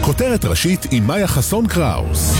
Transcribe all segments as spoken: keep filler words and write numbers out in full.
כותרת ראשית עם מאיה חסון קראוס.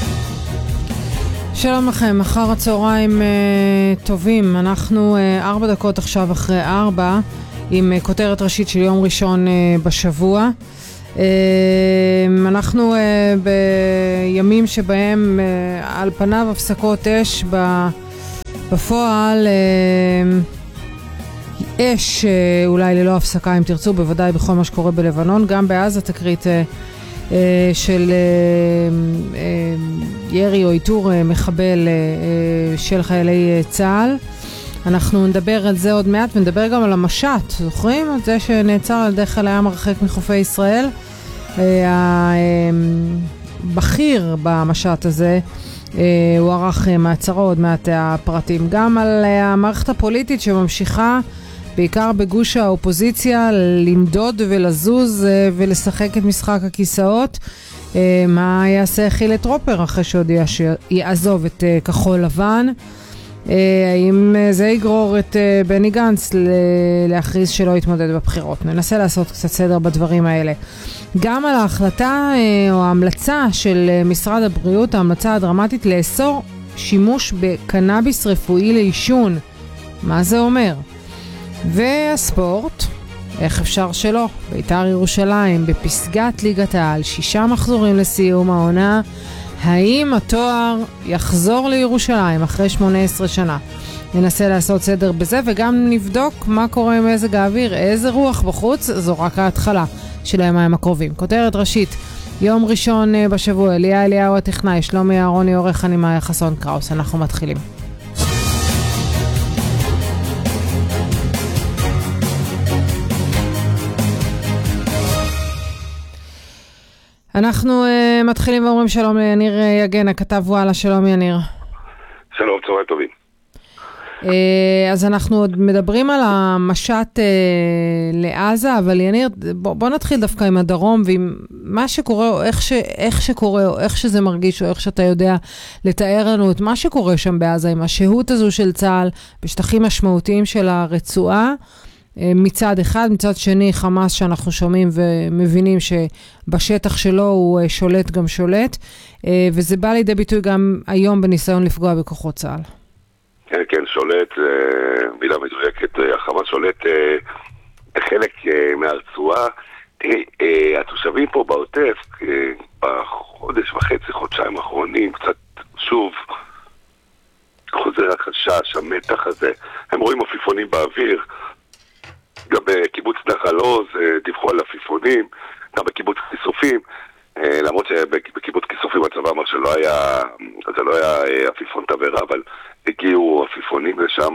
שלום לכם, אחר הצהריים אה, טובים. אנחנו אה, ארבע דקות עכשיו אחרי ארבע עם אה, כותרת ראשית של יום ראשון אה, בשבוע. אה, אנחנו אה, בימים שבהם אה, על פניו הפסקות אש בפועל, אה, אש אה, אולי ללא הפסקה אם תרצו, בוודאי בכל מה שקורה בלבנון, גם בעזה תקרית אה, אה, של אה, אה, ירי או איתור אה, מחבל אה, של חיילי אה, צה"ל. אנחנו נדבר על זה עוד מעט ונדבר גם על המשט, זוכרים? על זה שנעצר על ידי חיל הים הרחק מחופי ישראל. הבכיר במשט הזה הוא ערך מעצרו, עוד מעט הפרטים. גם על המערכת הפוליטית שממשיכה בעיקר בגוש האופוזיציה לנדוד ולזוז ולשחק את משחק הכיסאות. מה יעשה חילי טרופר אחרי שהודיע שיעזוב את כחול לבן? האם זה יגרור את בני גנץ להכריז שלא יתמודד בבחירות? ננסה לעשות קצת סדר בדברים האלה. גם על ההחלטה או ההמלצה של משרד הבריאות, ההמלצה הדרמטית לאסור שימוש בקנאביס רפואי לעישון. מה זה אומר? והספורט, איך אפשר שלא? בית"ר ירושלים בפסגת ליגת העל, שישה מחזורים לסיום העונה. האם התואר יחזור לירושלים אחרי שמונה עשרה שנה? ננסה לעשות סדר בזה וגם נבדוק מה קורה עם מזג האוויר, איזה רוח בחוץ. זו רק ההתחלה של הימים הקרובים. כותרת ראשית, יום ראשון בשבוע, אליה אליהו הטכנאי, שלומי אהרוני עורך, אני מאיה חסון קראוס. אנחנו מתחילים. אנחנו uh, מתחילים ואומרים שלום ליניר יגן, הכתב וואלה. שלום יניר. שלום, צהריים טובים. Uh, אז אנחנו עוד מדברים על המשט uh, לעזה, אבל יניר, בוא, בוא נתחיל דווקא עם הדרום, ועם מה שקורה, או איך, ש, איך שקורה, או איך שזה מרגיש, או איך שאתה יודע לתאר לנו את מה שקורה שם בעזה, עם השהות הזו של צה"ל, בשטחים משמעותיים של הרצועה, מצד אחד, מצד שני חמאס שאנחנו שומעים ומבינים שבשטח שלו הוא שולט גם שולט, וזה בא לידי ביטוי גם היום בניסיון לפגוע בכוחות צה"ל. כן, כן, שולט, מילה מדויקת, החמאס שולט חלק מהרצועה. תראי, התושבים פה בעוטף, בחודש וחצי, חודשיים האחרונים, קצת שוב חוזר החשש, המתח הזה, הם רואים עפיפונים באוויר, גם בקיבוץ נחל עוז דיווחו על עפיפונים, גם בקיבוץ כיסופים, למרות שבקיבוץ כיסופים הצבא אמר שלא היה, זה לא היה עפיפון תברה, אבל הגיעו עפיפונים לשם,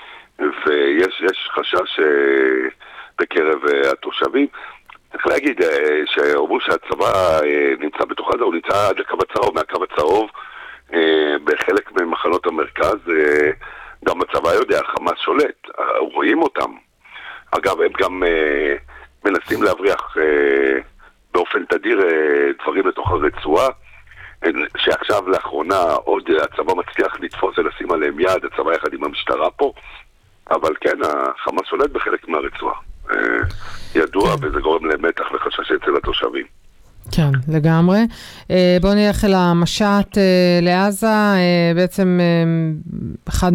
ויש יש חשש בקרב התושבים. צריך להגיד שאומרו שהצבא נמצא בתוך עזה, הוא נמצא עד לקו הצהוב, מהקו הצהוב, בחלק ממחנות המרכז, גם הצבא יודע, חמאס שולט, רואים אותם. אגב, הם גם אה, מנסים להבריח אה, באופן תדיר אה, דברים לתוך הרצועה, אה, שעכשיו לאחרונה עוד אה, הצבא מצליח לתפוס ולשים עליהם יד, הצבא יחד עם המשטרה פה, אבל כן, החמאס שולט בחלק מהרצועה. אה, ידוע, כן. וזה גורם למתח וחשש אצל התושבים. כן, לגמרי. בואו נלך אל המשט לעזה, בעצם אחד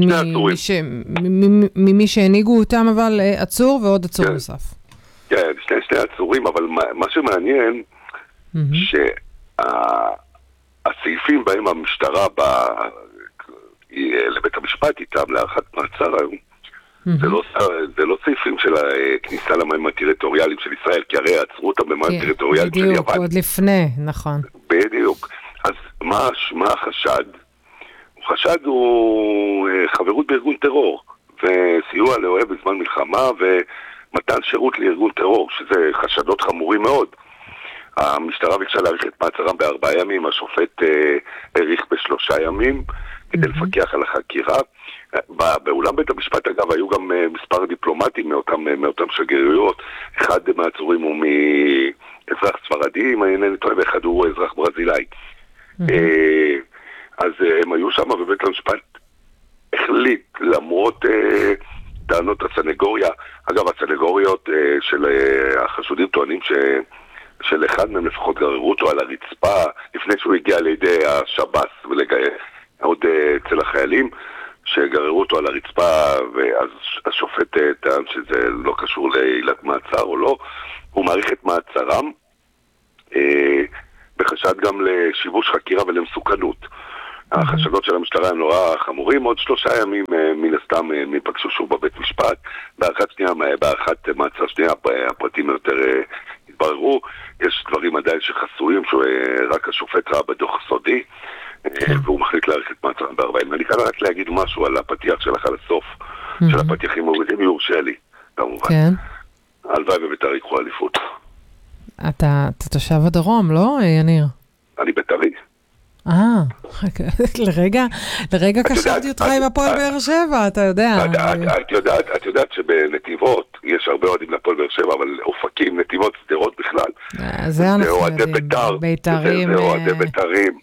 ממי שהניגו אותם, אבל עצור ועוד עצור נוסף. כן, שני, שני עצורים, אבל מה שמעניין, שהסעיפים בהם המשטרה לבית המשפט איתם להארכת מעצר היום, זה לא, זה לא סעיפים של הכניסה למים הטריטוריאליים של ישראל, כי הרי עצרו אותם במים הטריטוריאליים של יוון. בדיוק, עוד לפני, נכון. בדיוק. אז מה, מה החשד? החשד הוא חברות בארגון טרור, וסיוע לאוהב בזמן מלחמה, ומתן שירות לארגון טרור, שזה חשדות חמורים מאוד. המשטרה ביקשה להאריך את מעצרם בארבעה ימים, השופט האריך בשלושה ימים, כדי לפקח על החקירה. באולם בית המשפט, אגב, היו גם מספר דיפלומטים מאותם, מאותם שגרירויות. אחד מהעצורים הוא מאזרח ספרדי, אם אינני טועה, ואחד הוא אזרח ברזילאי. אז הם היו שם, ובית המשפט החליט, למרות טענות הסנגוריה, אגב, הסנגוריות של החשודים טוענים של אחד מהם לפחות גררו אותו על הרצפה, לפני שהוא הגיע לידי השב"ס ועוד אצל החיילים, שגררו אותו על הרצפה, ואז השופט טען שזה לא קשור לעילת מעצר או לא, הוא מעריך את מעצרם, בחשד גם לשיבוש חקירה ולמסוכנות. החשדות של המשטרה הם נורא חמורים, עוד שלושה ימים מן הסתם הם יפגשו שוב בבית משפט, בהארכת שנייה, בהארכת מעצר שנייה, הפרטים יותר התבררו, יש דברים עדיין שחסויים שרק השופט ראה בדוח סודי, והוא מחליט להאריך את מעצרם בארבעים. אני כאן רק להגיד משהו על הפתיח שלך על הסוף, של הפתיחים מורידים, יורשה לי, כמובן. הלוואי ובית"ר ייקחו אליפות. אתה תושב הדרום, לא, יניר? אני בית"רי. אה, לרגע, לרגע קשרתי אותך עם הפועל באר שבע, אתה יודע. את יודעת שבנתיבות יש הרבה אוהדים לפועל באר שבע, אבל אופקים, נתיבות, סדרות בכלל. זה אנחנו יודעים, בית"רים. זה אוהדי בית"רים.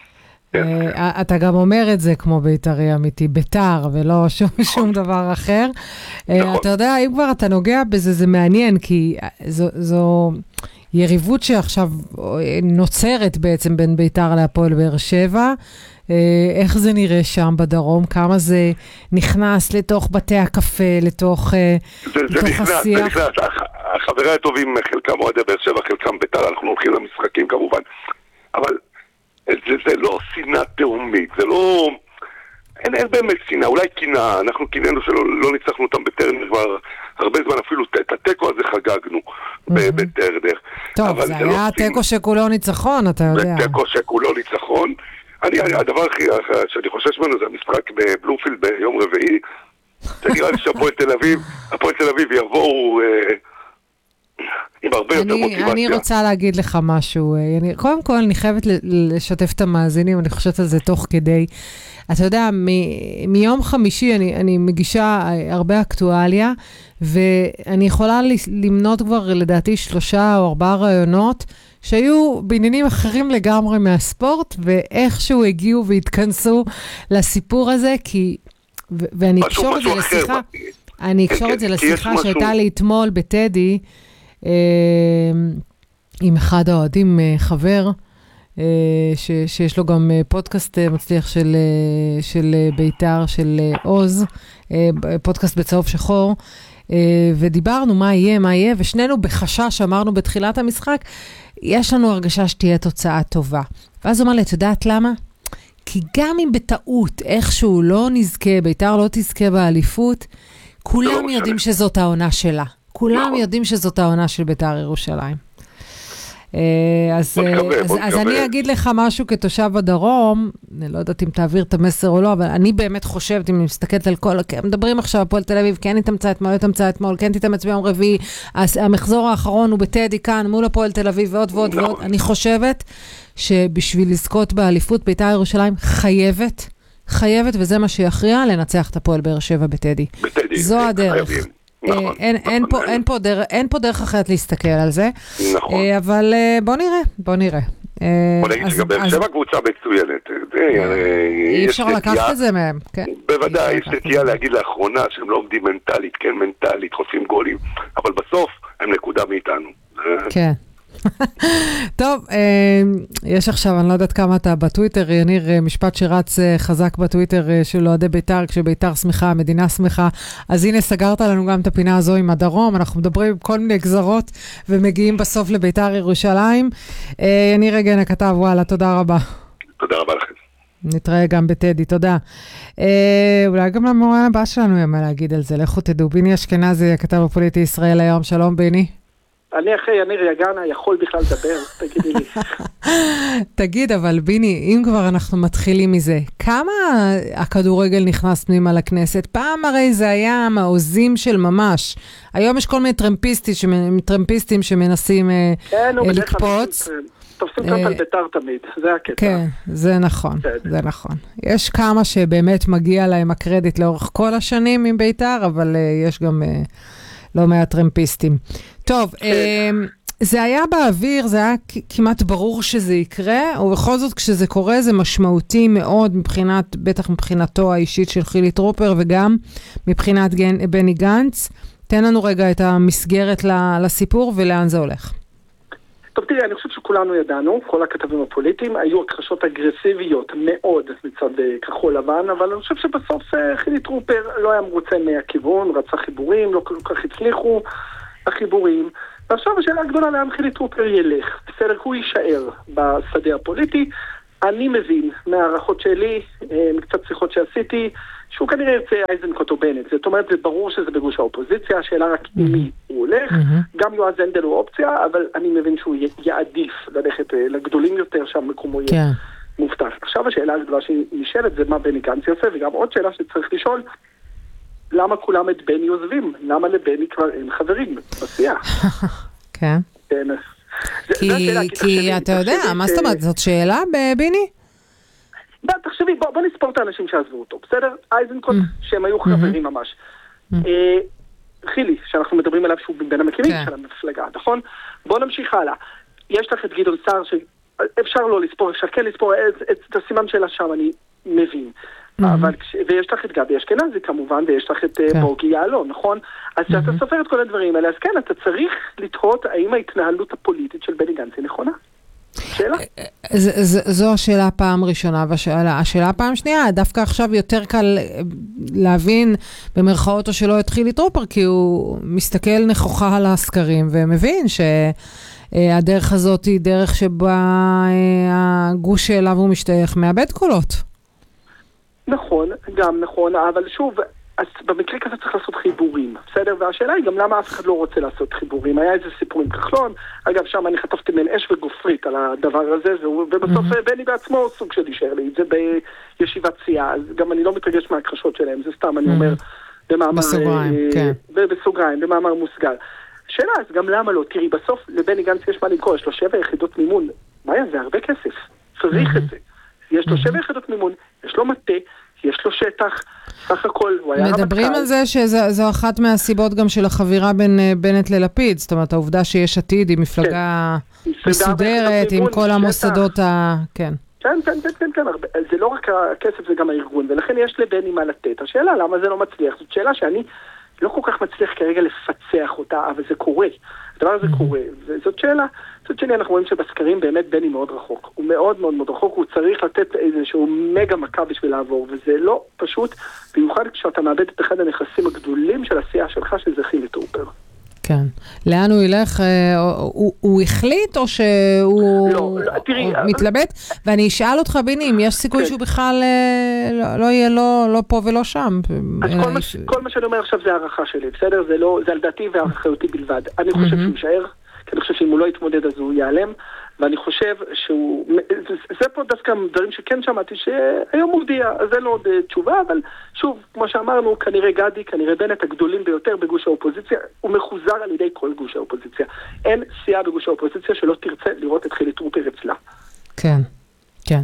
אתה גם אומר את זה כמו בית"רי אמיתי, בית"ר, ולא שום דבר אחר. אתה יודע, אם כבר אתה נוגע בזה, זה מעניין, כי זו יריבות שעכשיו נוצרת בעצם בין בית"ר להפועל באר שבע. איך זה נראה שם בדרום? כמה זה נכנס לתוך בתי הקפה, לתוך השיח? זה נכנס, זה נכנס. החברים הטובים, חלקם אוהדי באר שבע, חלקם בית"ר, אנחנו הולכים למשחקים כמובן. אבל זה, זה לא שנאה תאומית, זה לא... אין, אין באמת שנאה, אולי קנאה, אנחנו קינאנו שלא לא ניצחנו אותם בטרנר כבר הרבה זמן, אפילו את התיקו הזה חגגנו בטרנר. טוב, זה היה תיקו שכולו ניצחון, אתה יודע. זה תיקו שכולו ניצחון. אני, הדבר הכי שאני חושש ממנו זה המשחק בבלומפילד ביום רביעי. זה נראה לי שהפועל תל אביב, הפועל תל אביב יבואו... עם הרבה יותר מוטיבציה. אני רוצה להגיד לך משהו. קודם כל, אני חייבת לשתף את המאזינים, אני חושבת על זה תוך כדי. אתה יודע, מיום חמישי אני, אני מגישה הרבה אקטואליה, ואני יכולה למנות כבר לדעתי שלושה או ארבעה רעיונות, שהיו בעניינים אחרים לגמרי מהספורט, ואיכשהו הגיעו והתכנסו לסיפור הזה, כי, ואני אקשור את זה לשיחה, אני אקשור את זה לשיחה שהייתה לי אתמול בטדי, עם אחד האוהדים, חבר, ש, שיש לו גם פודקאסט מצליח של, של בית"ר, של עוז, פודקאסט בצהוב שחור, ודיברנו מה יהיה, מה יהיה, ושנינו בחשש אמרנו בתחילת המשחק, יש לנו הרגשה שתהיה תוצאה טובה. ואז הוא אמר לי, את יודעת למה? כי גם אם בטעות איכשהו לא נזכה, בית"ר לא תזכה באליפות, כולם יודעים שזאת העונה שלה. כולם יודעים שזאת העונה של בית"ר ירושלים. אז, אז, אז אני אגיד לך משהו כתושב הדרום, אני לא יודעת אם תעביר את המסר או לא, אבל אני באמת חושבת, אם אני מסתכלת על כל, מדברים עכשיו הפועל תל אביב, כן תתאמצה אתמול, לא תתאמצה אתמול, כן תתאמץ ביום רביעי, המחזור האחרון הוא בטדי כאן, מול הפועל תל אביב ועוד ועוד ועוד. אני חושבת שבשביל לזכות באליפות, בית"ר ירושלים חייבת, חייבת, וזה מה שיכריע, לנצח את הפועל באר שבע בטדי. בטדי. זו הדרך. נכון, אין, נכון, אין, פה, אין, פה דר, אין פה דרך אחרת להסתכל על זה, נכון. אבל בוא נראה, בוא נראה. בוא נגיד שגם באר שבע קבוצה מצוינת. אי אפשר לקחת את זה מהם. בוודאי, יש נטייה להגיד לאחרונה שהם לא עומדים מנטלית, כן מנטלית, חוטפים גולים, אבל בסוף הם נקודה מאיתנו. כן. טוב, יש עכשיו, אני לא יודעת כמה אתה בטוויטר, יניר, משפט שרץ חזק בטוויטר של אוהדי בית"ר, כשבית"ר שמחה, המדינה שמחה, אז הנה סגרת לנו גם את הפינה הזו עם הדרום, אנחנו מדברים עם כל מיני גזרות, ומגיעים בסוף לבית"ר ירושלים. יניר רגן הכתב, וואלה, תודה רבה. תודה רבה לכם. נתראה גם בטדי, תודה. אולי גם למורן הבא שלנו יהיה מה להגיד על זה, לכו תדעו. ביני אשכנזי, הכתב הפוליטי ישראל היום, שלום ביני. אני אחרי יניר יגנה יכול בכלל לדבר, תגידי לי. תגיד, אבל ביני, אם כבר אנחנו מתחילים מזה, כמה הכדורגל נכנס פנימה לכנסת? פעם הרי זה היה מעוזים של ממש. היום יש כל מיני טרמפיסטים, טרמפיסטים שמנסים לקפוץ. תופסים קצת על בית"ר תמיד, זה הקטע. כן, זה נכון, זה נכון. יש כמה שבאמת מגיע להם הקרדיט לאורך כל השנים עם בית"ר, אבל יש גם... לא מעט טרמפיסטים. טוב, זה היה באוויר, זה היה כמעט ברור שזה יקרה, ובכל זאת כשזה קורה זה משמעותי מאוד מבחינת, בטח מבחינתו האישית של חילי טרופר, וגם מבחינת בני גנץ. תן לנו רגע את המסגרת לסיפור ולאן זה הולך. טוב, תראי, אני חושב שכולנו ידענו, כל הכתבים הפוליטיים, היו הכחשות אגרסיביות מאוד מצד כחול לבן, אבל אני חושב שבסוף חילי טרופר לא היה מרוצה מהכיוון, רצה חיבורים, לא כל כך הצליחו החיבורים, ועכשיו השאלה הגדולה לאן חילי טרופר ילך. בסדר, הוא יישאר בשדה הפוליטי. אני מבין מהערכות שלי, מקצת שיחות שעשיתי, שהוא כנראה ירצה איזנקוט או בנט. זאת אומרת, זה ברור שזה בגוש האופוזיציה, השאלה רק עם מי הוא הולך. גם יועז הנדל הוא אופציה, אבל אני מבין שהוא יעדיף ללכת לגדולים יותר, שהמקומו יהיה מובטח. עכשיו השאלה הגדולה שנשאלת זה מה בני גנץ יעשה, וגם עוד שאלה שצריך לשאול, למה כולם את בני עוזבים? למה לבני כבר אין חברים בסיעה? כן. כן. כי אתה יודע, מה זאת אומרת, זאת שאלה בביני? תחשבי, בוא נספור את האנשים שעזבו אותו, בסדר? איזנקוט, שהם היו חברים ממש. חילי, שאנחנו מדברים עליו שהוא בין המקימים של המפלגה, נכון? בוא נמשיך הלאה. יש לך את גדעון סער, שאפשר לא לספור, אפשר כן לספור, את הסימן שלה שם אני מבין. אבל, ויש לך את גבי אשכנזי כמובן, ויש לך את בוגי יעלון, נכון? אז כשאתה סופר את כל הדברים האלה, אז כן, אתה צריך לתהות האם ההתנהלות הפוליטית של בני גנץ היא נכונה. שאלה? זו השאלה הפעם ראשונה, והשאלה הפעם שנייה, דווקא עכשיו יותר קל להבין במרכאות או שלא התחיל לטרופר, כי הוא מסתכל נכוחה על הסקרים, ומבין שהדרך הזאת היא דרך שבה הגוש שאליו הוא משתייך מאבד קולות. נכון, גם נכון, אבל שוב, אז במקרה כזה צריך לעשות חיבורים, בסדר? והשאלה היא גם למה אף אחד לא רוצה לעשות חיבורים. היה איזה סיפור עם כחלון, אגב, שם אני חטפתי מן אש וגופרית על הדבר הזה, ובסוף בני בעצמו סוג של אישר לי, זה בישיבת סיעה, אז גם אני לא מתרגש מההכחשות שלהם, זה סתם, אני אומר, במאמר... בסוגריים, כן. בסוגריים, במאמר מוסגל. שאלה, אז גם למה לא? תראי, בסוף לבני גנץ יש מה למכור, יש לו שבע יחידות מימון. מה היה? זה הרבה כסף. צריך את זה. יש לו שבע יחידות מימון, יש לו מטה, יש לו שטח, סך הכל, הוא היה... מדברים על זה שזו אחת מהסיבות גם של החבירה בין בנט ללפיד, זאת אומרת, העובדה שיש עתיד היא מפלגה מסודרת, עם כל המוסדות ה... כן. כן, כן, כן, כן, כן, זה לא רק הכסף, זה גם הארגון, ולכן יש לבני מה לתת. השאלה, למה זה לא מצליח? זאת שאלה שאני לא כל כך מצליח כרגע לפצח אותה, אבל זה קורה. הדבר הזה קורה, וזאת שאלה. זאת שני, אנחנו רואים שבסקרים באמת בני מאוד רחוק. הוא מאוד מאוד מאוד רחוק, הוא צריך לתת איזשהו מגה מכה בשביל לעבור, וזה לא פשוט, במיוחד כשאתה מאבד את אחד הנכסים הגדולים של הסיעה שלך, שזה חילי טרופר. כן. לאן הוא ילך? הוא החליט או שהוא מתלבט? ואני אשאל אותך, ביני, אם יש סיכוי שהוא בכלל לא יהיה לא פה ולא שם. אז כל מה שאני אומר עכשיו זה הערכה שלי, בסדר? זה על דעתי והערכתי בלבד. אני חושב שהוא יישאר, כי אני חושב שאם הוא לא יתמודד אז הוא ייעלם, ואני חושב שהוא, זה פה דווקא דברים שכן שמעתי שהיום הוא הודיע, אז אין לו עוד תשובה, אבל שוב, כמו שאמרנו, כנראה גדי, כנראה בנט הגדולים ביותר בגוש האופוזיציה, הוא מחוזר על ידי כל גוש האופוזיציה. אין סיעה בגוש האופוזיציה שלא תרצה לראות את חילי טרופר אצלה. כן. כן.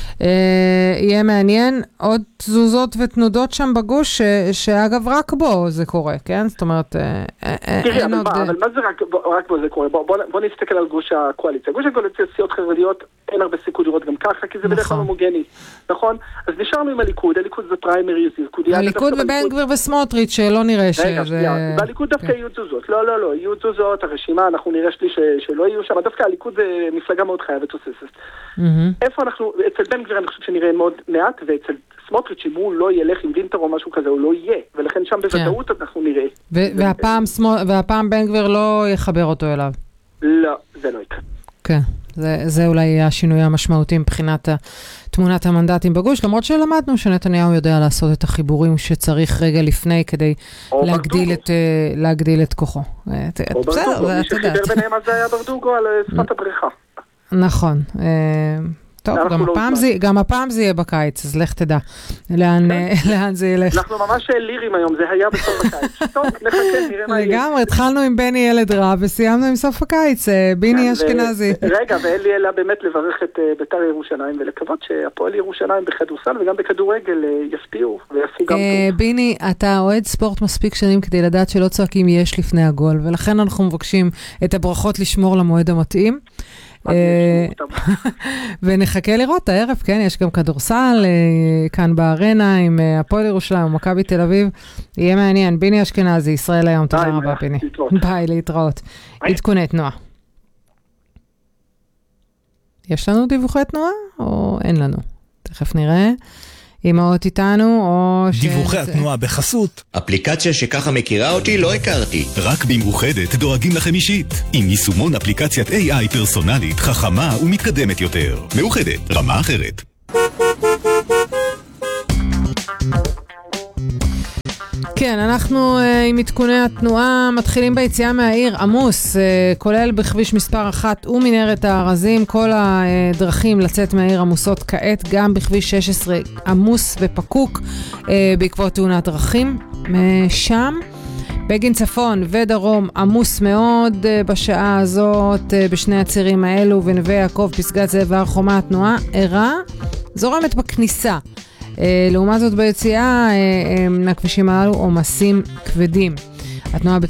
יהיה מעניין, עוד תזוזות ותנודות שם בגוש, שאגב רק בו זה קורה, כן? זאת אומרת, תראי, אבל מה זה רק בו זה קורה? בוא נסתכל על גוש הקואליציה. גוש הקואליציה, סיעות חרדיות, אין הרבה סיכוי לראות גם ככה, כי זה בדרך כלל הומוגני, נכון? אז נשארנו עם הליכוד, הליכוד זה פריימריז, הליכוד ובן גביר וסמוטריץ' שלא נראה שזה... והליכוד דווקא יהיו תזוזות, לא, לא, לא, יהיו תזוזות, הרשימה, אנחנו נראה שלי שלא יהיו שם, דווקא הליכוד זה מפלגה מאוד חיה ותוססת. איפה אנחנו, אצל בן גביר אני חושב שנראה מאוד מעט, ואצל סמוטריץ' אם הוא לא ילך עם וינטר או משהו כזה, הוא לא יהיה, ולכן שם בוודאות אנחנו נראה. והפעם בן גביר לא יחבר אותו אליו? לא, זה לא יקרה. כן, זה אולי השינוי המשמעותי מבחינת תמונת המנדטים בגוש, למרות שלמדנו שנתניהו יודע לעשות את החיבורים שצריך רגע לפני כדי להגדיל את כוחו. או ברדוגו, מי שחיבר ביניהם אז זה היה ברדוגו על שפת הבריכה. נכון. טוב, גם הפעם, זה, גם הפעם זה יהיה בקיץ, אז לך תדע לאן, לאן זה ילך. אנחנו ממש לירים היום, זה היה בסוף הקיץ. טוב, נחכה, נראה מה יהיה. לגמרי, התחלנו עם בני ילד רע, וסיימנו עם סוף הקיץ, ביני אשכנזי. רגע, ואין לי אלא באמת לברך את בית"ר ירושלים, ולקוות שהפועל ירושלים בכדורסל וגם בכדורגל יפתיעו ויעשו גם טוב. ביני, אתה אוהד ספורט מספיק שנים כדי לדעת שלא צועקים יש לפני הגול, ולכן אנחנו מבקשים את הברכות לשמור למועד המתאים. ונחכה לראות הערב, כן, יש גם כדורסל כאן בארנה עם הפועל ירושלים ומכבי תל אביב, יהיה מעניין. ביני אשכנזי, ישראל היום, תודה רבה ביני, ביי, להתראות. עדכוני תנועה. יש לנו דיווחי תנועה או אין לנו? תכף נראה. אמאות איתנו או ש... דיווחי התנועה בחסות. אפליקציה שככה מכירה אותי לא הכרתי. רק במאוחדת דואגים לכם אישית. עם יישומון אפליקציית איי איי פרסונלית, חכמה ומתקדמת יותר. מאוחדת, רמה אחרת. כן, אנחנו uh, עם עדכוני התנועה מתחילים ביציאה מהעיר עמוס, uh, כולל בכביש מספר אחת ומנהרת הארזים, כל הדרכים לצאת מהעיר עמוסות כעת, גם בכביש שש עשרה עמוס ופקוק uh, בעקבות תאונת דרכים. שם, בגין צפון ודרום עמוס מאוד uh, בשעה הזאת uh, בשני הצירים האלו, ונווה יעקב, פסגת זאב והר חומה, התנועה ערה, זורמת בכניסה. לעומת זאת ביציאה, מהכבישים הללו עומסים כבדים. התנועה